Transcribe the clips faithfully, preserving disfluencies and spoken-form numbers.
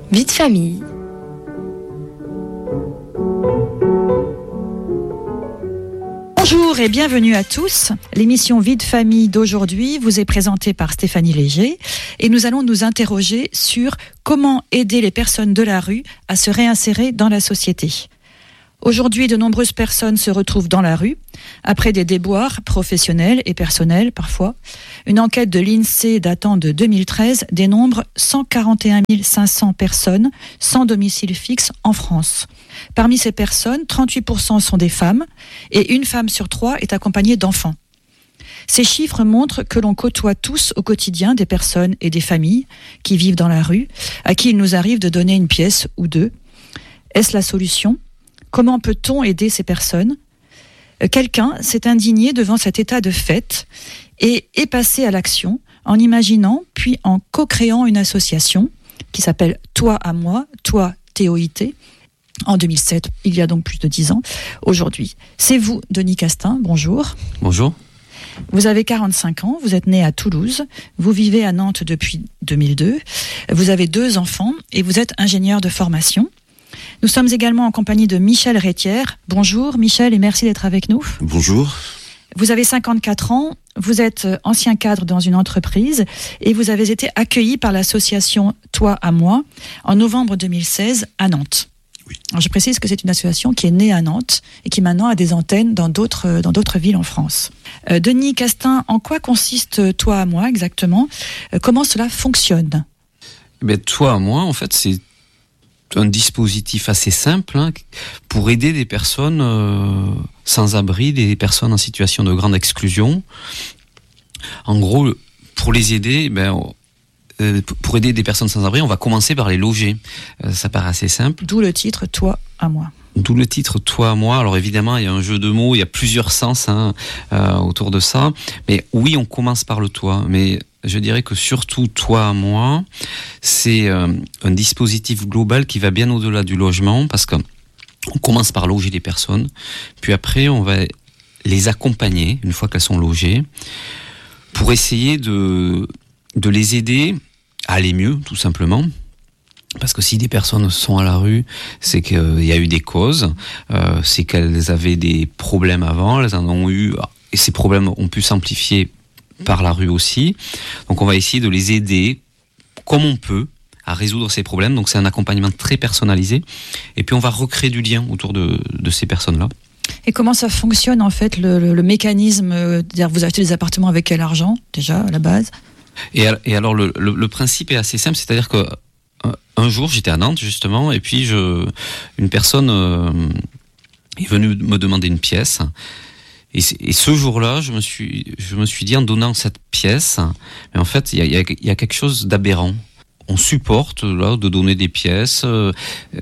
Vie de famille. Bonjour et bienvenue à tous. L'émission Vie de famille d'aujourd'hui vous est présentée par Stéphanie Léger et nous allons nous interroger sur comment aider les personnes de la rue à se réinsérer dans la société. Aujourd'hui, de nombreuses personnes se retrouvent dans la rue, après des déboires professionnels et personnels parfois. Une enquête de l'INSEE datant de deux mille treize dénombre cent quarante et un mille cinq cents personnes sans domicile fixe en France. Parmi ces personnes, trente-huit pour cent sont des femmes et une femme sur trois est accompagnée d'enfants. Ces chiffres montrent que l'on côtoie tous au quotidien des personnes et des familles qui vivent dans la rue, à qui il nous arrive de donner une pièce ou deux. Est-ce la solution ? Comment peut-on aider ces personnes ? Quelqu'un s'est indigné devant cet état de fait et est passé à l'action en imaginant puis en co-créant une association qui s'appelle Toi à moi, Toi T O I T, en deux mille sept, il y a donc plus de dix ans aujourd'hui. C'est vous, Denis Castin, bonjour. Bonjour. Vous avez quarante-cinq ans, vous êtes né à Toulouse, vous vivez à Nantes depuis deux mille deux, vous avez deux enfants et vous êtes ingénieur de formation. Nous sommes également en compagnie de Michel Rétière. Bonjour Michel et merci d'être avec nous. Bonjour. Vous avez cinquante-quatre ans, vous êtes ancien cadre dans une entreprise et vous avez été accueilli par l'association Toi à moi en novembre deux mille seize à Nantes. Oui. Alors je précise que c'est une association qui est née à Nantes et qui maintenant a des antennes dans d'autres, dans d'autres villes en France. Euh, Denis Castin, en quoi consiste Toi à moi exactement ? euh, Comment cela fonctionne ? Eh bien, Toi à moi, en fait, c'est un dispositif assez simple hein, pour aider des personnes euh, sans abri, des personnes en situation de grande exclusion. En gros, pour les aider, ben, euh, pour aider des personnes sans abri, on va commencer par les loger. Euh, ça paraît assez simple. D'où le titre Toi à moi. D'où le titre Toi à moi. Alors évidemment, il y a un jeu de mots, il y a plusieurs sens hein, euh, autour de ça. Mais oui, on commence par le toi. Mais je dirais que surtout Toi à moi, c'est euh, un dispositif global qui va bien au-delà du logement parce qu'on commence par loger les personnes. Puis après, on va les accompagner une fois qu'elles sont logées pour essayer de, de les aider à aller mieux, tout simplement. Parce que si des personnes sont à la rue, c'est qu'il y a eu des causes, euh, c'est qu'elles avaient des problèmes avant, elles en ont eu, et ces problèmes ont pu s'amplifier par la rue aussi. Donc on va essayer de les aider comme on peut à résoudre ces problèmes. Donc c'est un accompagnement très personnalisé. Et puis on va recréer du lien autour de, de ces personnes-là. Et comment ça fonctionne en fait, le, le, le mécanisme, c'est-à-dire vous achetez des appartements avec quel argent déjà à la base ? Et, et alors le, le, le principe est assez simple, c'est-à-dire que un jour, j'étais à Nantes justement, et puis je, une personne euh, est venue me demander une pièce. Et, et ce jour-là, je me suis, je me suis dit en donnant cette pièce, mais en fait, il y a, y a, y a quelque chose d'aberrant. On supporte là de donner des pièces, euh,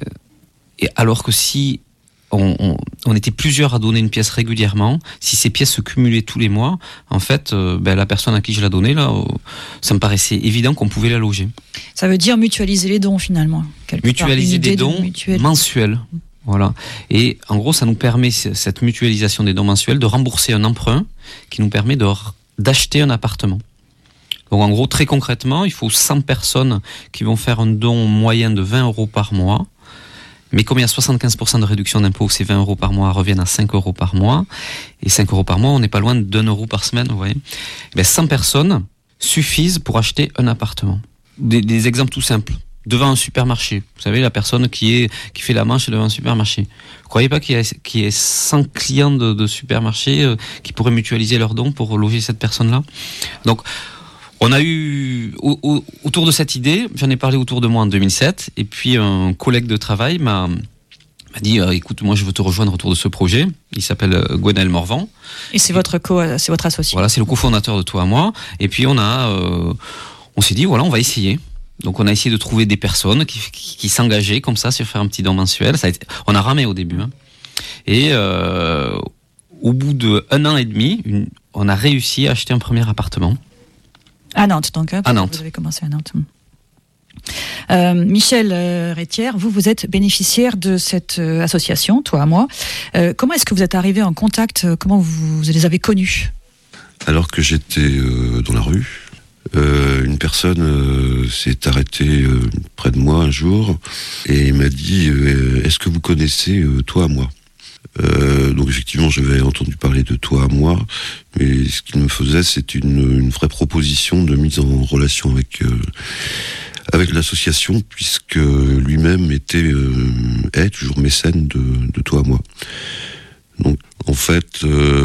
et alors que si on, on, on était plusieurs à donner une pièce régulièrement, si ces pièces se cumulaient tous les mois, en fait, euh, ben, la personne à qui je la donnais là, euh, ça me paraissait évident qu'on pouvait la loger. Ça veut dire mutualiser les dons finalement. Mutualiser des dons de mensuels. Voilà. Et en gros, ça nous permet, cette mutualisation des dons mensuels, de rembourser un emprunt qui nous permet de, d'acheter un appartement. Donc en gros, très concrètement, il faut cent personnes qui vont faire un don moyen de vingt euros par mois. Mais comme il y a soixante-quinze pour cent de réduction d'impôt, ces vingt euros par mois reviennent à cinq euros par mois. Et cinq euros par mois, on n'est pas loin d'un euro par semaine, vous voyez. Ben, cent personnes suffisent pour acheter un appartement. Des, des exemples tout simples. Devant un supermarché. Vous savez, la personne qui est qui fait la manche devant un supermarché. Vous croyez pas qu'il y a, qu'il y ait cent clients de, de supermarché euh, qui pourraient mutualiser leurs dons pour loger cette personne-là ? Donc, on a eu, au, au, autour de cette idée, j'en ai parlé autour de moi en deux mille sept, et puis un collègue de travail m'a, m'a dit euh, écoute, moi je veux te rejoindre autour de ce projet. Il s'appelle euh, Gwenaël Morvan. Et c'est votre co, c'est votre associé. Voilà, c'est le cofondateur de Toi à moi. Et puis on a, euh, on s'est dit voilà, on va essayer. Donc on a essayé de trouver des personnes qui, qui, qui s'engageaient comme ça sur faire un petit don mensuel. Ça a été, on a ramé au début, hein. Et euh, au bout d'un an et demi, une, on a réussi à acheter un premier appartement. À Nantes, donc. Hein, à Nantes. Vous avez commencé à Nantes. Euh, Michel euh, Rétière, vous, vous êtes bénéficiaire de cette euh, association, Toi à moi. Euh, comment est-ce que vous êtes arrivé en contact ? Comment vous, vous les avez connus ? Alors que j'étais euh, dans la rue, Euh, une personne euh, s'est arrêtée euh, près de moi un jour et m'a dit euh, « Est-ce que vous connaissez euh, Toi à moi ?» Euh, donc effectivement, j'avais entendu parler de Toi à moi, mais ce qu'il me faisait, c'est une, une vraie proposition de mise en relation avec euh, avec l'association, puisque lui-même était euh, est toujours mécène de, de Toi à moi. Donc en fait,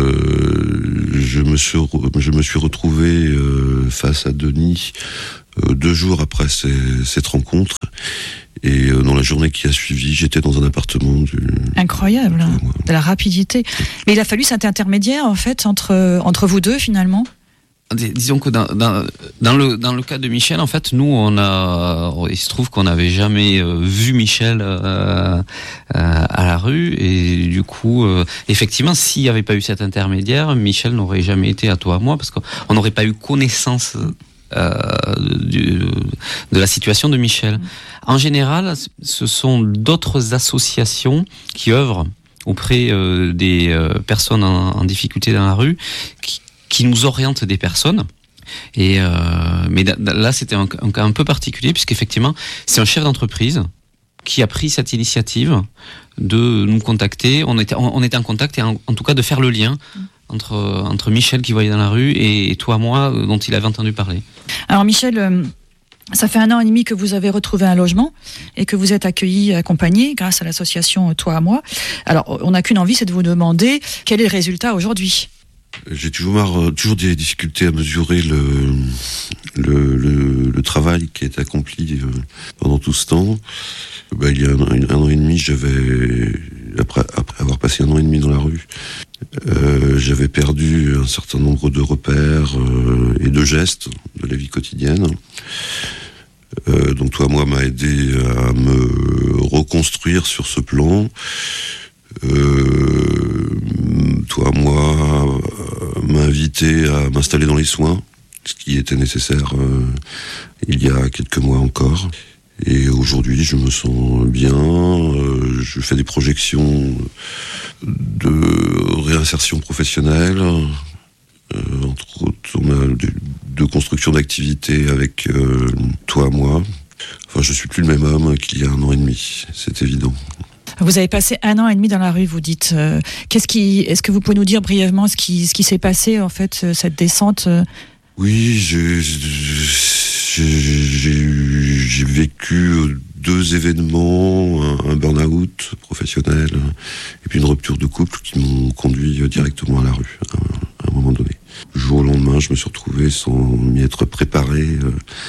euh, je me suis re, je me suis retrouvé euh, face à Denis euh, deux jours après ces, cette rencontre. Et dans la journée qui a suivi, j'étais dans un appartement. Du... Incroyable, hein, de la rapidité. Mais il a fallu cet intermédiaire, en fait, entre, entre vous deux, finalement. Dis, disons que dans, dans, dans, le, dans le cas de Michel, en fait, nous, on a, il se trouve qu'on n'avait jamais euh, vu Michel euh, euh, à la rue. Et du coup, euh, effectivement, s'il n'y avait pas eu cet intermédiaire, Michel n'aurait jamais été à Toi à moi, parce qu'on n'aurait pas eu connaissance... Euh, du, de la situation de Michel. En général, ce sont d'autres associations qui œuvrent auprès euh, des euh, personnes en, en difficulté dans la rue, qui, qui nous orientent des personnes. Et euh, mais là, c'était un, un cas un peu particulier, puisqu'effectivement, c'est un chef d'entreprise qui a pris cette initiative de nous contacter. On était, on, on était en contact et en, en tout cas de faire le lien entre, entre Michel qui voyait dans la rue et, et Toi à moi, dont il avait entendu parler. Alors Michel, euh, ça fait un an et demi que vous avez retrouvé un logement et que vous êtes accueilli, accompagné grâce à l'association Toi à moi. Alors on n'a qu'une envie, c'est de vous demander quel est le résultat aujourd'hui. J'ai toujours, marre, toujours des difficultés à mesurer le, le, le, le travail qui est accompli pendant tout ce temps. Ben, il y a un, un an et demi, j'avais, après, après avoir passé un an et demi dans la rue, euh, j'avais perdu un certain nombre de repères euh, et de gestes de la vie quotidienne. Euh, donc Toi à moi m'a aidé à me reconstruire sur ce plan. Euh, Toi à moi m'a invité à m'installer dans les soins, ce qui était nécessaire euh, il y a quelques mois encore. Et aujourd'hui, je me sens bien, euh, je fais des projections de réinsertion professionnelle, euh, entre autres, on a de, de construction d'activités avec euh, Toi à moi. Enfin, je suis plus le même homme qu'il y a un an et demi, c'est évident. Vous avez passé un an et demi dans la rue, vous dites. Euh, qu'est-ce qui, est-ce que vous pouvez nous dire brièvement ce qui, ce qui s'est passé, en fait, cette descente euh... Oui, j'ai, j'ai, j'ai, j'ai vécu deux événements, un, un burn-out professionnel et puis une rupture de couple qui m'ont conduit directement à la rue, à, à un moment donné. Du jour au lendemain, je me suis retrouvé sans m'y être préparé, euh,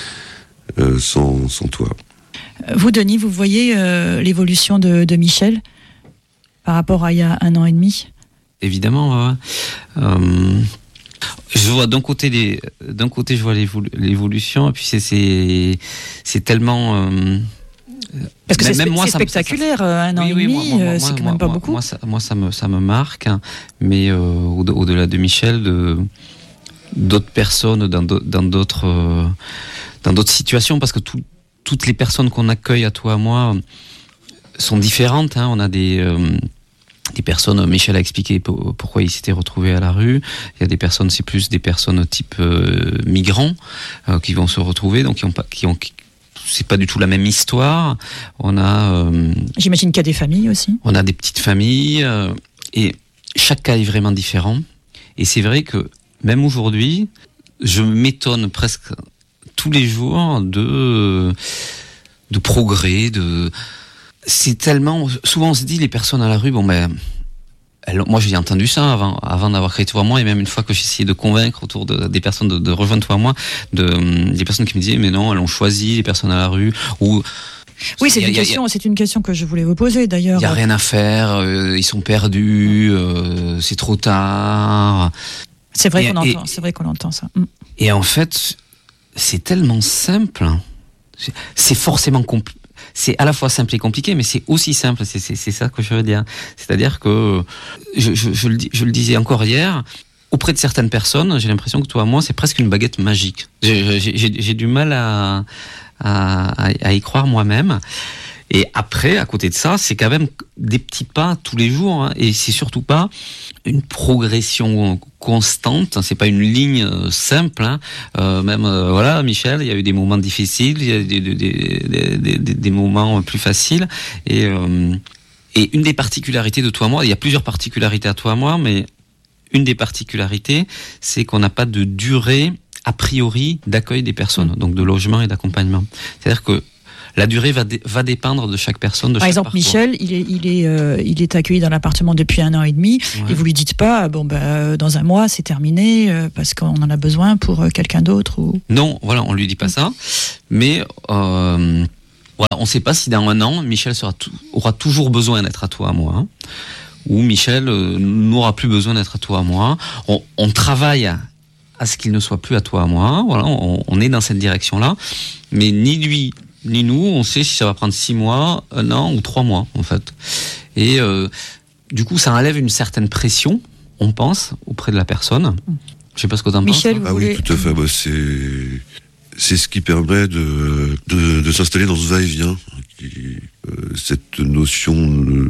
euh, sans, sans toi. Vous, Denis, vous voyez euh, l'évolution de, de Michel par rapport à il y a un an et demi ? Évidemment, ouais. Euh, je vois d'un côté, les, d'un côté, je vois l'évolu- l'évolution, et puis c'est, c'est, c'est tellement. Euh, Parce que même, c'est, même moi, c'est spectaculaire, ça, ça, un an oui, et demi, oui, moi, moi, c'est moi, quand même pas moi, beaucoup. Moi, ça, moi, ça me, ça me marque, hein, mais euh, au, au-delà de Michel, de, d'autres personnes dans, dans d'autres, euh, dans d'autres situations, parce que tout. Toutes les personnes qu'on accueille à Toi à moi sont différentes. Hein. On a des, euh, des personnes, Michel a expliqué pour, pourquoi il s'était retrouvé à la rue. Il y a des personnes, c'est plus des personnes type euh, migrants euh, qui vont se retrouver, donc qui ont pas, qui ont, qui, c'est pas du tout la même histoire. On a, euh, j'imagine qu'il y a des familles aussi. On a des petites familles euh, et chaque cas est vraiment différent. Et c'est vrai que même aujourd'hui, je m'étonne presque tous les jours de de progrès, de c'est tellement souvent on se dit les personnes à la rue bon ben elles, moi j'ai entendu ça avant avant d'avoir créé Toi à moi et même une fois que j'essayais de convaincre autour de, des personnes de, de rejoindre Toi à moi, de des personnes qui me disaient mais non elles ont choisi les personnes à la rue ou oui, c'est, a, une question, a, c'est une question que je voulais vous poser d'ailleurs. Il n'y a rien à faire, euh, ils sont perdus, euh, c'est trop tard. C'est vrai et, qu'on et, entend, c'est vrai qu'on entend ça. Et en fait, c'est tellement simple, c'est forcément compliqué. C'est à la fois simple et compliqué, mais c'est aussi simple. C'est, c'est, c'est ça que je veux dire. C'est-à-dire que je, je, je, le, je le disais encore hier. Auprès de certaines personnes, j'ai l'impression que Toi à moi, c'est presque une baguette magique. J'ai, j'ai, j'ai, j'ai du mal à, à, à y croire moi-même. Et après, à côté de ça, c'est quand même des petits pas tous les jours, hein, et c'est surtout pas une progression constante. C'est pas une ligne simple. Hein. Euh, même euh, voilà, Michel, il y a eu des moments difficiles, il y a des, des, des, des, des, des moments plus faciles. Et, euh, et une des particularités de Toi à moi, il y a plusieurs particularités à Toi à moi, mais une des particularités, c'est qu'on n'a pas de durée a priori d'accueil des personnes, donc de logement et d'accompagnement. C'est-à-dire que la durée va, dé, va dépendre de chaque personne, de Par chaque exemple, parcours. Michel, il est, il, est, euh, il est accueilli dans l'appartement depuis un an et demi, ouais. Et vous lui dites pas, bon, bah, dans un mois, c'est terminé, euh, parce qu'on en a besoin pour euh, quelqu'un d'autre ou... Non, voilà, on lui dit pas ça, mais euh, voilà, on ne sait pas si dans un an, Michel sera tout, aura toujours besoin d'être à Toi à moi, hein, ou Michel euh, n'aura plus besoin d'être à Toi à moi. On, on travaille à, à ce qu'il ne soit plus à Toi à moi, voilà, on, on est dans cette direction-là, mais ni lui ni nous, on sait si ça va prendre six mois, un an ou trois mois, en fait. Et euh, du coup, ça enlève une certaine pression, on pense, auprès de la personne. Je sais pas ce que tu en penses. Michel, ah voulez... oui, tout à fait. Bah, c'est, c'est ce qui permet de, de, de s'installer dans ce va-et-vient. Qui, euh, cette notion de,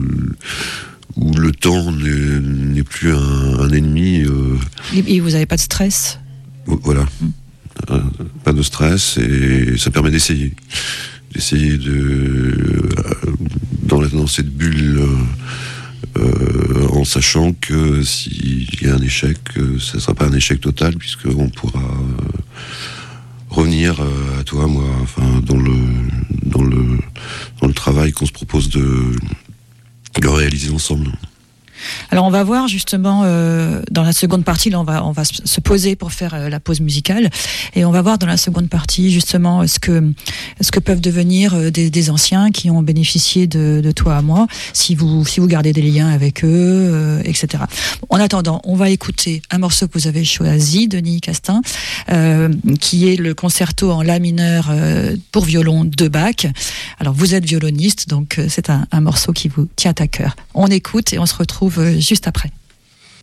où le temps n'est, n'est plus un, un ennemi. Euh... Et vous n'avez pas de stress ? Voilà. Mm. Euh, pas de stress, et ça permet d'essayer d'essayer de euh, dans, la, dans cette bulle euh, euh, en sachant que s'il y a un échec, euh, ça ne sera pas un échec total, puisqu'on pourra euh, revenir euh, à Toi, moi, enfin, dans le dans le dans le travail qu'on se propose de, de réaliser ensemble. Alors on va voir justement euh, dans la seconde partie, là on va on va se poser pour faire euh, la pause musicale, et on va voir dans la seconde partie justement ce que ce que peuvent devenir euh, des, des anciens qui ont bénéficié de, de Toi à moi, si vous si vous gardez des liens avec eux, euh, et cetera. En attendant, on va écouter un morceau que vous avez choisi, Denis Castin, euh, qui est le concerto en la mineur euh, pour violon de Bach. Alors vous êtes violoniste, donc euh, c'est un, un morceau qui vous tient à cœur. On écoute et on se retrouve juste après.